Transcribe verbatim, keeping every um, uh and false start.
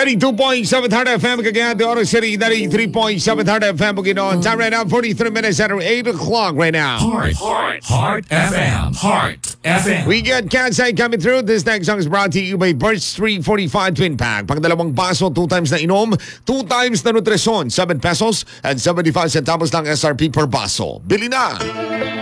ninety-two point seven Hard F M, Cagayan de Oro City, ninety-three point seven Hard F M, Bukidnon. Time right now, forty-three minutes after eight o'clock right now. Heart, Heart, Heart F M, Heart F M. We get Kansai coming through. This next song is brought to you by Birch three forty-five Twin Pack. Pangdalawang baso, two times na inom, two times na nutrisyon, seven pesos and seventy-five centavos lang S R P per baso. Bili na!